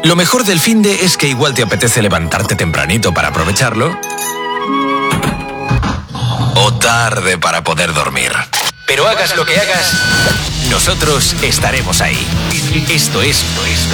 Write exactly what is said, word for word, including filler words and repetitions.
Lo mejor del finde es que igual te apetece levantarte tempranito para aprovecharlo. O tarde para poder dormir. Pero hagas lo que hagas, nosotros estaremos ahí. Esto es... Esto es